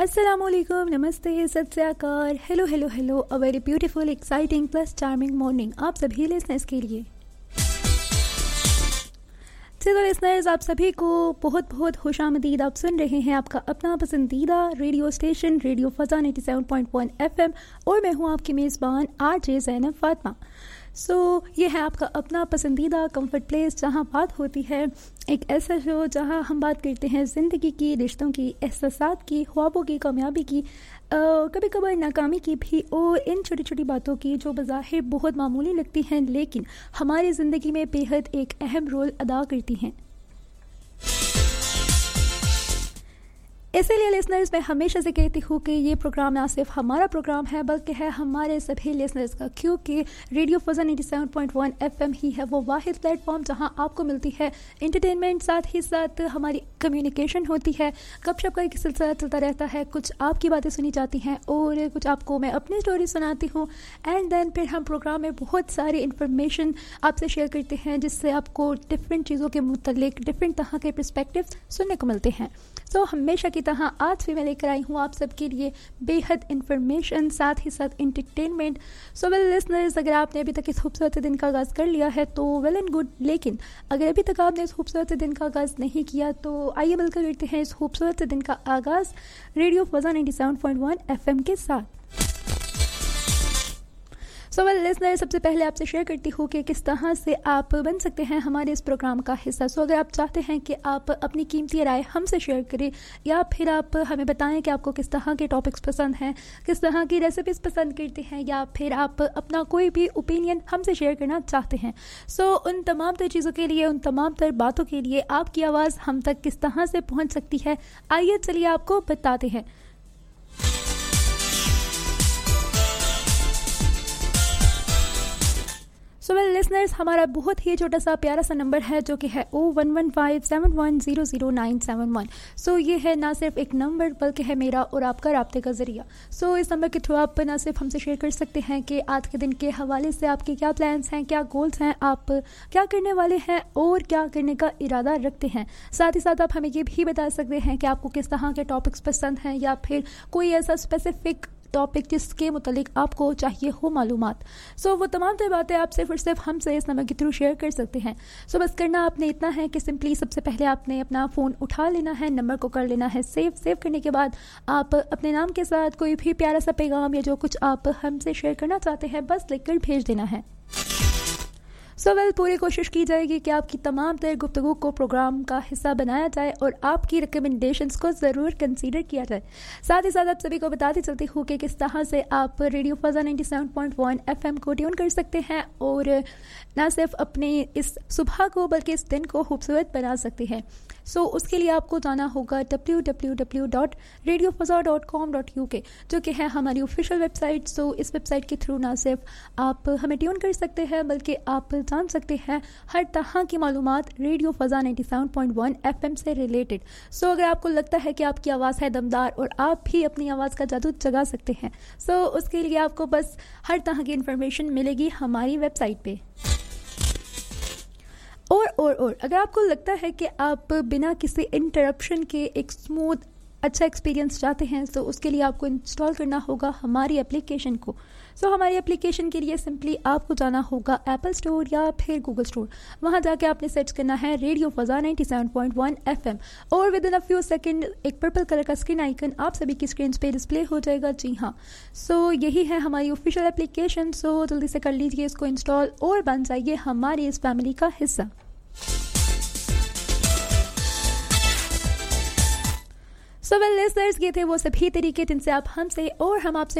अस्सलामुअलैकुम, नमस्ते, सत श्री अकाल, hello hello hello, a very beautiful, exciting plus charming morning आप सभी लिसनर्स के लिए। तो लिसनर्स, आप सभी को बहुत बहुत खुशामदीद। आप सुन रहे हैं आपका अपना पसंदीदा रेडियो स्टेशन रेडियो फ़ज़ा 97.1 FM और मैं हूं आपकी मेज़बान आरजे ज़ैनब फातिमा। ये है आपका अपना पसंदीदा कंफर्ट प्लेस, जहां बात होती है एक ऐसा शो जहां हम बात करते हैं ज़िंदगी की, रिश्तों की, एहसासात की, ख्वाबों की, कामयाबी की, कभी कभार नाकामी की भी, और इन छोटी छोटी बातों की जो बज़ाहिर बहुत मामूली लगती हैं लेकिन हमारी ज़िंदगी में बेहद एक अहम रोल अदा करती हैं। इसीलिए लिसनर्स, मैं हमेशा से कहती हूँ कि ये प्रोग्राम ना सिर्फ हमारा प्रोग्राम है बल्कि है हमारे सभी लिसनर्स का, क्योंकि रेडियो फ़ज़ा 97.1 FM ही है वो वाहिद प्लेटफॉर्म जहाँ आपको मिलती है इंटरटेनमेंट, साथ ही साथ हमारी कम्युनिकेशन होती है, गपशप का एक सिलसिला चलता रहता है, कुछ आपकी बातें सुनी जाती हैं और कुछ आपको मैं अपनी स्टोरी सुनाती हूँ, एंड देन फिर हम प्रोग्राम में बहुत सारी इन्फॉर्मेशन आपसे शेयर करते हैं जिससे आपको डिफरेंट चीज़ों के मुतल्लिक डिफरेंट तरह के पर्सपेक्टिव सुनने को मिलते हैं। हमेशा की तरह आज भी मैं लेकर आई हूँ आप सबके लिए बेहद इन्फॉर्मेशन, साथ ही साथ इंटरटेनमेंट। वेल लिसनर्स, अगर आपने अभी तक इस खूबसूरत दिन का आगाज़ कर लिया है तो वेल एंड गुड, लेकिन अगर अभी तक आपने इस खूबसूरत दिन का आगाज़ नहीं किया तो आइए मिलकर करते हैं इस खूबसूरत दिन का आगाज़ रेडियो फ़ज़ा 97.1 FM के साथ। वेल लिसनर, सबसे पहले आपसे शेयर करती हूँ कि किस तरह से आप बन सकते हैं हमारे इस प्रोग्राम का हिस्सा। अगर आप चाहते हैं कि आप अपनी कीमती राय हमसे शेयर करें या फिर आप हमें बताएं कि आपको किस तरह के टॉपिक्स पसंद हैं, किस तरह की रेसिपीज़ पसंद करते हैं, या फिर आप अपना कोई भी ओपिनियन हमसे शेयर करना चाहते हैं, उन तमाम तर चीज़ों के लिए, उन तमाम तर बातों के लिए आपकी आवाज़ हम तक किस तरह से पहुँच सकती है, आइए चलिए आपको बताते हैं। वेल लिसनर्स, हमारा बहुत ही छोटा सा प्यारा सा नंबर है जो कि है 011571000971। ये है ना सिर्फ एक नंबर बल्कि है मेरा और आपका राब्ते का ज़रिया। इस नंबर के थ्रू आप ना सिर्फ हमसे शेयर कर सकते हैं कि आज के दिन के हवाले से आपके क्या प्लान्स हैं, क्या गोल्स हैं, आप क्या करने वाले हैं और क्या करने का इरादा रखते हैं। साथ ही साथ आप हमें ये भी बता सकते हैं कि आपको किस तरह के टॉपिक्स पसंद हैं या फिर कोई ऐसा स्पेसिफिक टॉपिक जिसके मुतालिक आपको चाहिए हो मालूमात। वो तमाम तरह बातें आप सिर्फ और सिर्फ हमसे इस नंबर के थ्रू शेयर कर सकते हैं। बस करना आपने इतना है कि सिंपली सबसे पहले आपने अपना फ़ोन उठा लेना है, नंबर को कर लेना है सेव करने के बाद आप अपने नाम के साथ कोई भी प्यारा सा पैगाम या जो कुछ आप हमसे शेयर करना चाहते हैं बस लिखकर भेज देना है। वेल पूरी कोशिश की जाएगी कि आपकी तमाम तरह गुफ्तगू को प्रोग्राम का हिस्सा बनाया जाए और आपकी रिकमेंडेशंस को ज़रूर कंसीडर किया जाए। साथ ही साथ आप सभी को बताती चलती हूँ कि किस तरह से आप रेडियो फ़ज़ा 97.1 FM को ट्यून कर सकते हैं और ना सिर्फ अपने इस सुबह को बल्कि इस दिन को खूबसूरत बना सकते हैं। उसके लिए आपको जाना होगा www.radiofazza.com.uk जो कि है हमारी ऑफिशियल वेबसाइट। इस वेबसाइट के थ्रू ना सिर्फ आप हमें ट्यून कर सकते हैं बल्कि आप जान सकते हैं हर तरह की मालूमात रेडियो फ़ज़ा 97.1 FM से रिलेटेड। अगर आपको लगता है कि आपकी आवाज़ है दमदार और आप भी अपनी आवाज़ का जादू जगा सकते हैं, उसके लिए आपको बस हर तरह की इन्फॉर्मेशन मिलेगी हमारी वेबसाइट पे। और अगर आपको लगता है कि आप बिना किसी इंटरप्शन के एक स्मूथ अच्छा एक्सपीरियंस चाहते हैं तो उसके लिए आपको इंस्टॉल करना होगा हमारी एप्लीकेशन को। हमारी एप्लीकेशन के लिए सिंपली आपको जाना होगा एप्पल स्टोर या फिर गूगल स्टोर। वहां जाके आपने सर्च करना है रेडियो फ़ज़ा 97.1 FM और with in a few second एक पर्पल कलर का स्क्रीन आइकन आप सभी की स्क्रीन पे डिस्प्ले हो जाएगा। जी हाँ, यही है हमारी ऑफिशियल एप्लीकेशन। जल्दी से कर लीजिए इसको इंस्टॉल और बन जाइए हमारी इस फैमिली का हिस्सा। वेल लिसनर्स, ये थे वो सभी तरीके जिनसे आप हमसे और हम आपसे